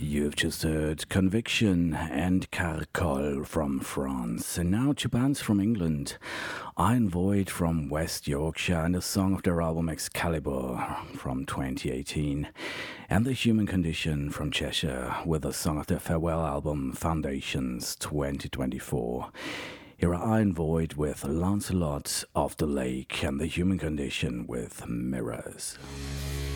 You've just heard Conviction and Caracol from France, and now two bands from England, Iron Void from West Yorkshire and a song of their album Excalibur from 2018, and The Human Condition from Cheshire with a song of their farewell album Foundations 2024. Here are Iron Void with Lancelot of the Lake and The Human Condition with Mirrors.